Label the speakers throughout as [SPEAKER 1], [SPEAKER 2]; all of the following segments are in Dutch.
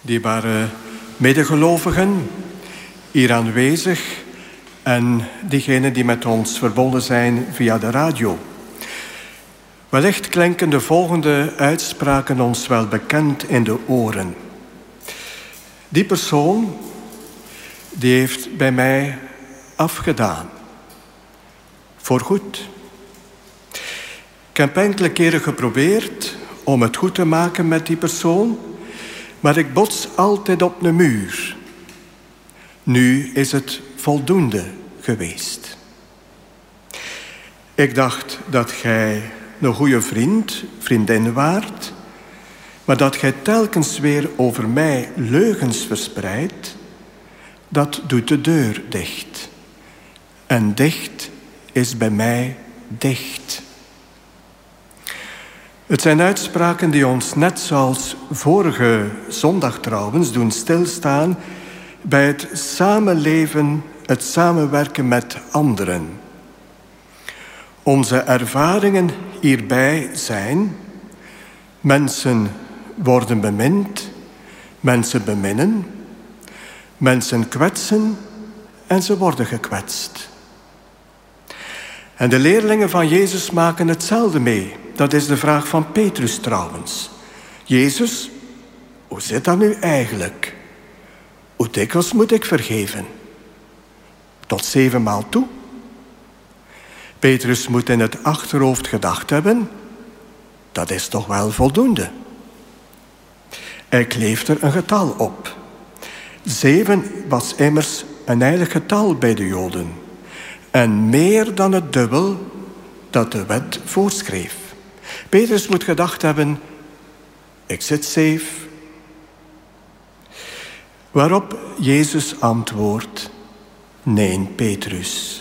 [SPEAKER 1] dierbare medegelovigen, hier aanwezig en diegenen die met ons verbonden zijn via de radio. Wellicht klinken de volgende uitspraken ons wel bekend in de oren. Die persoon, die heeft bij mij afgedaan. Voorgoed. Ik heb enkele keren geprobeerd om het goed te maken met die persoon, maar ik bots altijd op een muur. Nu is het voldoende geweest. Ik dacht dat gij een goede vriendin waart, maar dat gij telkens weer over mij leugens verspreidt, dat doet de deur dicht. En dicht is bij mij dicht. Het zijn uitspraken die ons net zoals vorige zondag trouwens doen stilstaan bij het samenleven, het samenwerken met anderen. Onze ervaringen hierbij zijn: mensen worden bemind, mensen beminnen, mensen kwetsen en ze worden gekwetst. En de leerlingen van Jezus maken hetzelfde mee. Dat is de vraag van Petrus trouwens. Jezus, hoe zit dat nu eigenlijk? Hoe dikwijls moet ik vergeven? Tot 7 maal toe? Petrus moet in het achterhoofd gedacht hebben: dat is toch wel voldoende. Hij kleeft er een getal op. 7 was immers een heilig getal bij de Joden. En meer dan het dubbel dat de wet voorschreef. Petrus moet gedacht hebben: ik zit safe. Waarop Jezus antwoordt: nee, Petrus.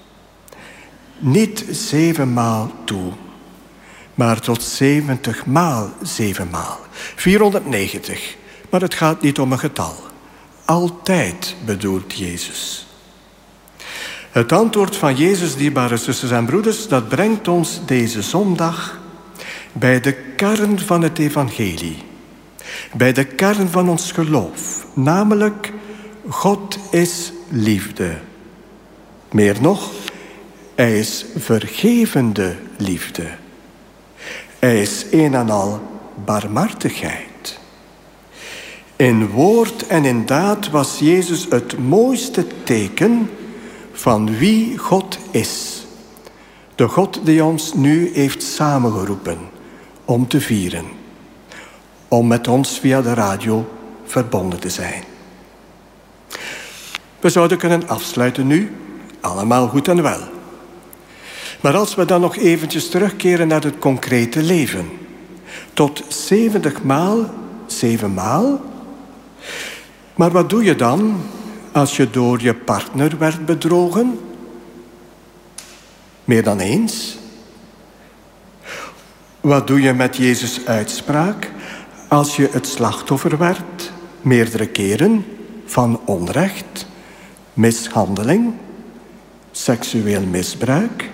[SPEAKER 1] Niet 7 maal toe, maar tot 70 maal 7 maal. 490. Maar het gaat niet om een getal. Altijd bedoelt Jezus. Het antwoord van Jezus, dierbare zusters en broeders, dat brengt ons deze zondag bij de kern van het evangelie. Bij de kern van ons geloof. Namelijk, God is liefde. Meer nog, hij is vergevende liefde. Hij is een en al barmhartigheid. In woord en in daad was Jezus het mooiste teken van wie God is. De God die ons nu heeft samengeroepen om te vieren. Om met ons via de radio verbonden te zijn. We zouden kunnen afsluiten nu. Allemaal goed en wel. Maar als we dan nog eventjes terugkeren naar het concrete leven. Tot 70 maal 7 maal. Maar wat doe je dan als je door je partner werd bedrogen? Meer dan eens. Wat doe je met Jezus' uitspraak als je het slachtoffer werd, meerdere keren, van onrecht, mishandeling, seksueel misbruik?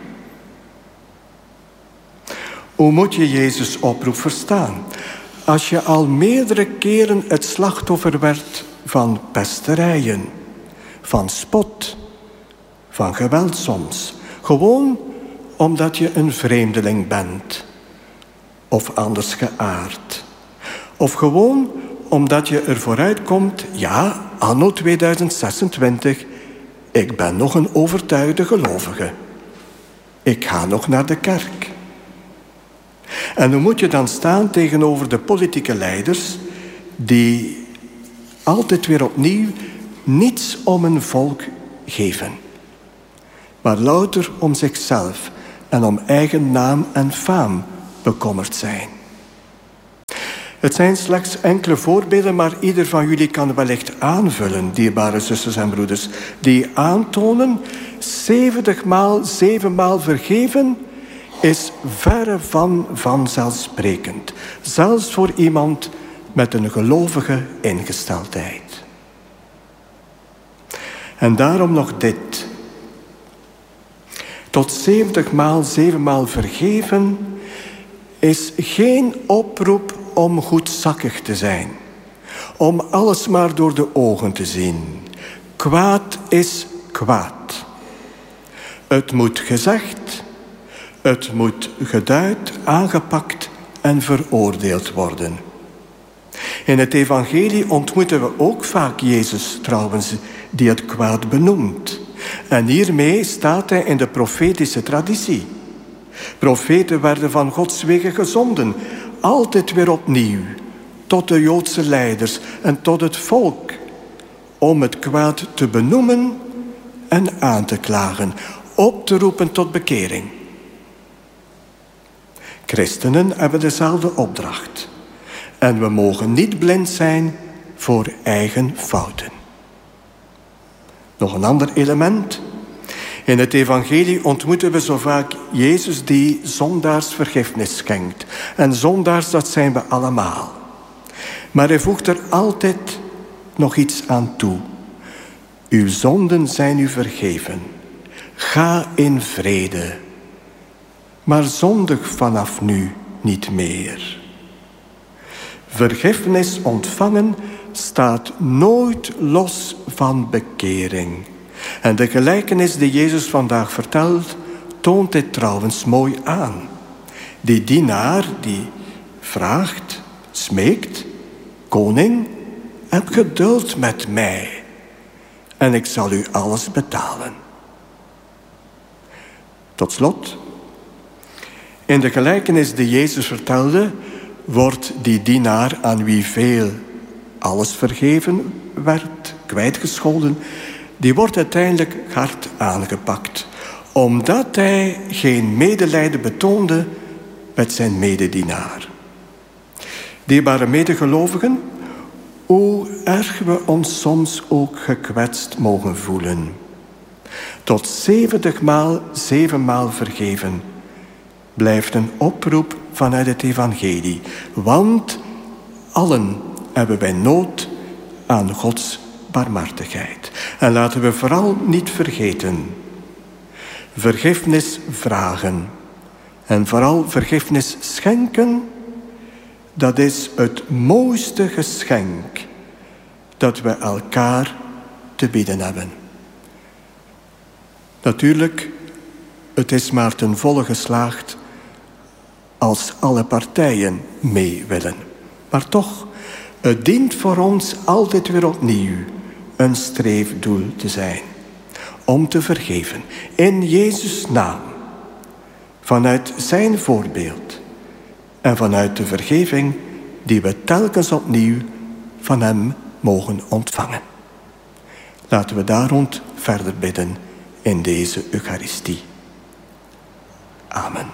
[SPEAKER 1] Hoe moet je Jezus' oproep verstaan als je al meerdere keren het slachtoffer werd van pesterijen, van spot, van geweld soms, gewoon omdat je een vreemdeling bent of anders geaard, of gewoon omdat je er vooruit komt: ja, anno 2026, ik ben nog een overtuigde gelovige. Ik ga nog naar de kerk. En hoe moet je dan staan tegenover de politieke leiders die altijd weer opnieuw niets om een volk geven, maar louter om zichzelf en om eigen naam en faam bekommerd zijn? Het zijn slechts enkele voorbeelden, maar ieder van jullie kan wellicht aanvullen, dierbare zusters en broeders, die aantonen: 70 maal 7 maal vergeven is verre van vanzelfsprekend. Zelfs voor iemand met een gelovige ingesteldheid. En daarom nog dit. Tot 70 maal 7 maal vergeven is geen oproep om goedzakkig te zijn. Om alles maar door de ogen te zien. Kwaad is kwaad. Het moet gezegd, het moet geduid, aangepakt en veroordeeld worden. In het evangelie ontmoeten we ook vaak Jezus trouwens, die het kwaad benoemt. En hiermee staat hij in de profetische traditie. Profeten werden van Gods wegen gezonden, altijd weer opnieuw, tot de Joodse leiders en tot het volk, om het kwaad te benoemen en aan te klagen, op te roepen tot bekering. Christenen hebben dezelfde opdracht. En we mogen niet blind zijn voor eigen fouten. Nog een ander element. In het evangelie ontmoeten we zo vaak Jezus die zondaars vergiffenis schenkt. En zondaars, dat zijn we allemaal. Maar hij voegt er altijd nog iets aan toe. Uw zonden zijn u vergeven. Ga in vrede. Maar zondig vanaf nu niet meer. Vergiffenis ontvangen staat nooit los van bekering. En de gelijkenis die Jezus vandaag vertelt, toont dit trouwens mooi aan. Die dienaar die vraagt, smeekt, koning, heb geduld met mij en ik zal u alles betalen. Tot slot, in de gelijkenis die Jezus vertelde, wordt die dienaar aan wie veel alles vergeven werd, kwijtgescholden, die wordt uiteindelijk hard aangepakt, omdat hij geen medelijden betoonde met zijn mededienaar. Dierbare medegelovigen, hoe erg we ons soms ook gekwetst mogen voelen. Tot 70 maal 7 maal vergeven blijft een oproep vanuit het evangelie. Want allen hebben wij nood aan Gods barmhartigheid. En laten we vooral niet vergeten. Vergiffenis vragen. En vooral vergiffenis schenken. Dat is het mooiste geschenk dat we elkaar te bieden hebben. Natuurlijk, het is maar ten volle geslaagd als alle partijen mee willen. Maar toch, het dient voor ons altijd weer opnieuw een streefdoel te zijn. Om te vergeven. In Jezus' naam. Vanuit zijn voorbeeld. En vanuit de vergeving die we telkens opnieuw van hem mogen ontvangen. Laten we daar rond verder bidden in deze Eucharistie. Amen.